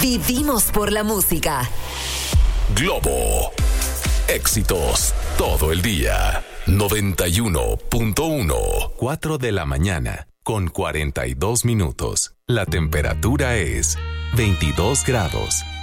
Vivimos por la música. Globo. Éxitos todo el día. 91.1. 4 de la mañana con 42 minutos. La temperatura es 22 grados.